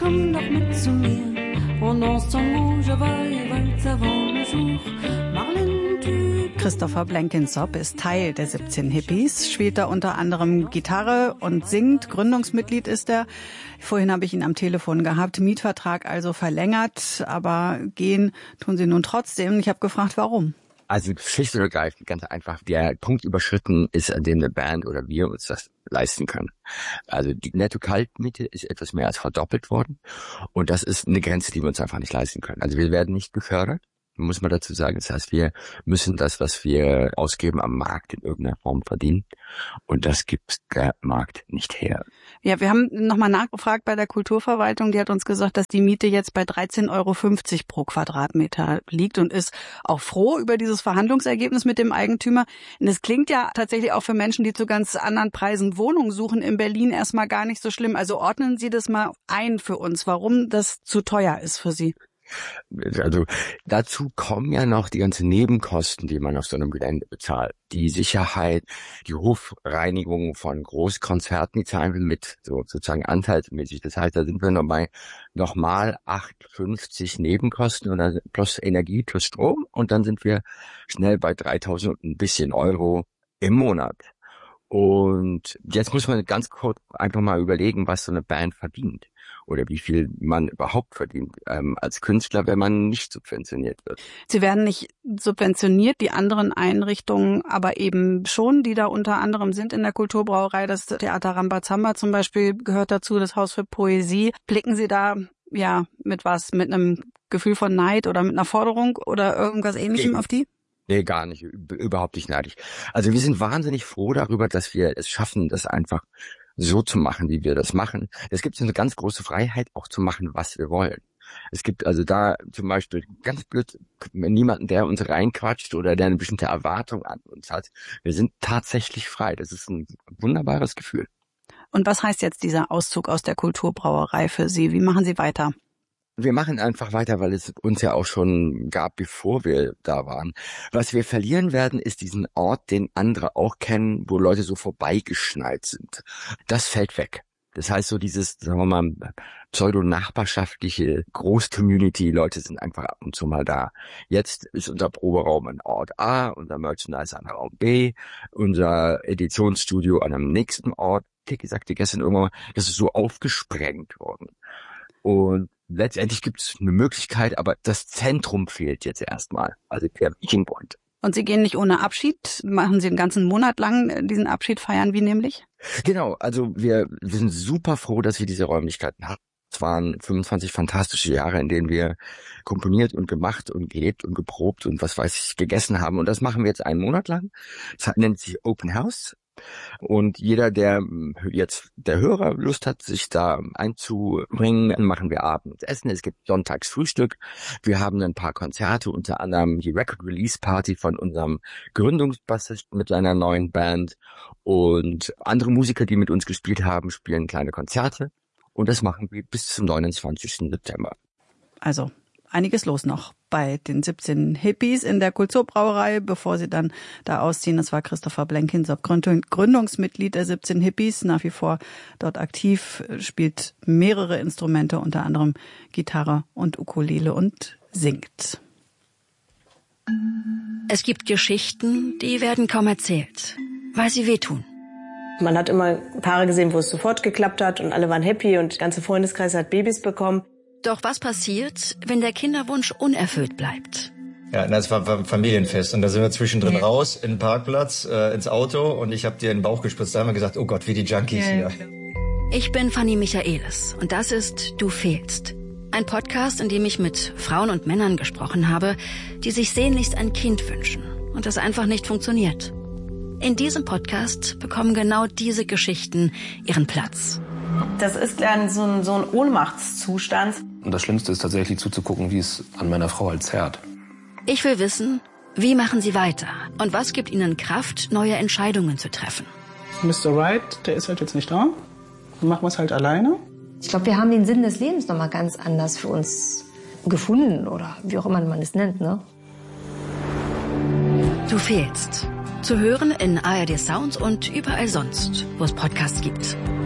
komm doch mit zu mir. Pendant ce temps où je waltz avant le jour. Marlène, tu... Christopher Blenkinsop ist Teil der 17 Hippies, spielt da unter anderem Gitarre und singt. Gründungsmitglied ist er. Vorhin habe ich ihn am Telefon gehabt. Mietvertrag also verlängert, aber gehen tun sie nun trotzdem. Ich habe gefragt, warum? Also schlicht und ergreifend, ganz einfach, der Punkt überschritten ist, an dem eine Band oder wir uns das leisten können. Also die Netto-Kaltmiete ist etwas mehr als verdoppelt worden und das ist eine Grenze, die wir uns einfach nicht leisten können. Also wir werden nicht gefördert, muss man dazu sagen. Das heißt, wir müssen das, was wir ausgeben, am Markt in irgendeiner Form verdienen und das gibt der Markt nicht her. Ja, wir haben nochmal nachgefragt bei der Kulturverwaltung. Die hat uns gesagt, dass die Miete jetzt bei 13,50 € pro Quadratmeter liegt und ist auch froh über dieses Verhandlungsergebnis mit dem Eigentümer. Und es klingt ja tatsächlich auch für Menschen, die zu ganz anderen Preisen Wohnungen suchen in Berlin, erstmal gar nicht so schlimm. Also ordnen Sie das mal ein für uns, warum das zu teuer ist für Sie. Also dazu kommen ja noch die ganzen Nebenkosten, die man auf so einem Gelände bezahlt. Die Sicherheit, die Hofreinigung von Großkonzerten, die zahlen wir mit, so sozusagen anteilsmäßig. Das heißt, da sind wir nochmal 8,50 Nebenkosten oder plus Energie plus Strom und dann sind wir schnell bei 3.000 und ein bisschen Euro im Monat. Und jetzt muss man ganz kurz einfach mal überlegen, was so eine Band verdient oder wie viel man überhaupt verdient als Künstler, wenn man nicht subventioniert wird. Sie werden nicht subventioniert, die anderen Einrichtungen aber eben schon, die da unter anderem sind in der Kulturbrauerei. Das Theater Rambazamba zum Beispiel gehört dazu, das Haus für Poesie. Blicken Sie da ja mit was, mit einem Gefühl von Neid oder mit einer Forderung oder irgendwas Ähnlichem auf die? Nee, gar nicht, überhaupt nicht neidisch. Also wir sind wahnsinnig froh darüber, dass wir es schaffen, das einfach so zu machen, wie wir das machen. Es gibt eine ganz große Freiheit, auch zu machen, was wir wollen. Es gibt also da zum Beispiel ganz blöd niemanden, der uns reinquatscht oder der eine bestimmte Erwartung an uns hat. Wir sind tatsächlich frei. Das ist ein wunderbares Gefühl. Und was heißt jetzt dieser Auszug aus der Kulturbrauerei für Sie? Wie machen Sie weiter? Wir machen einfach weiter, weil es uns ja auch schon gab, bevor wir da waren. Was wir verlieren werden, ist diesen Ort, den andere auch kennen, wo Leute so vorbeigeschneit sind. Das fällt weg. Das heißt so dieses, sagen wir mal, pseudo-nachbarschaftliche Groß-Community, Leute sind einfach ab und zu mal da. Jetzt ist unser Proberaum an Ort A, unser Merchandise an Raum B, unser Editionsstudio an einem nächsten Ort. Tiki sagte gestern irgendwann mal, das ist so aufgesprengt worden. Und letztendlich gibt es eine Möglichkeit, aber das Zentrum fehlt jetzt erstmal, also der Meeting Point. Und Sie gehen nicht ohne Abschied? Machen Sie einen ganzen Monat lang diesen Abschied feiern? Wie nämlich? Genau, also wir sind super froh, dass wir diese Räumlichkeiten hatten. Es waren 25 fantastische Jahre, in denen wir komponiert und gemacht und gelebt und geprobt und was weiß ich, gegessen haben. Und das machen wir jetzt einen Monat lang. Das nennt sich Open House. Und jeder, der jetzt der Hörer Lust hat, sich da einzubringen, machen wir abends Essen. Es gibt sonntags Frühstück. Wir haben ein paar Konzerte, unter anderem die Record Release Party von unserem Gründungsbassist mit seiner neuen Band. Und andere Musiker, die mit uns gespielt haben, spielen kleine Konzerte. Und das machen wir bis zum 29. September. Also einiges los noch bei den 17 Hippies in der Kulturbrauerei, bevor sie dann da ausziehen. Das war Christopher Blenkinsop, Gründungsmitglied der 17 Hippies, nach wie vor dort aktiv, spielt mehrere Instrumente, unter anderem Gitarre und Ukulele und singt. Es gibt Geschichten, die werden kaum erzählt, weil sie wehtun. Man hat immer Paare gesehen, wo es sofort geklappt hat und alle waren happy und der ganze Freundeskreis hat Babys bekommen. Doch was passiert, wenn der Kinderwunsch unerfüllt bleibt? Ja, das war ein Familienfest und da sind wir zwischendrin raus in den Parkplatz, ins Auto und ich habe dir in den Bauch gespritzt. Da haben wir gesagt, oh Gott, wie die Junkies hier. Ich bin Fanny Michaelis und das ist Du fehlst. Ein Podcast, in dem ich mit Frauen und Männern gesprochen habe, die sich sehnlichst ein Kind wünschen und das einfach nicht funktioniert. In diesem Podcast bekommen genau diese Geschichten ihren Platz. Das ist so ein Ohnmachtszustand. Und das Schlimmste ist tatsächlich zuzugucken, wie es an meiner Frau halt zerrt. Ich will wissen, wie machen sie weiter und was gibt ihnen Kraft, neue Entscheidungen zu treffen. Mr. Right, der ist halt jetzt nicht da. Dann machen wir es halt alleine. Ich glaube, wir haben den Sinn des Lebens nochmal ganz anders für uns gefunden oder wie auch immer man es nennt, ne? Du fehlst. Zu hören in ARD Sounds und überall sonst, wo es Podcasts gibt.